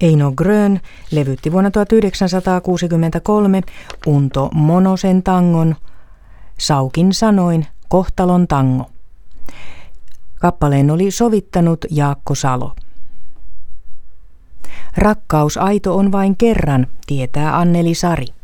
Eino Grön levytti vuonna 1963 Unto Monosen tangon Saukin sanoin Kohtalon tango. Kappaleen oli sovittanut Jaakko Salo. Rakkaus aito on vain kerran, tietää Anneli Sari.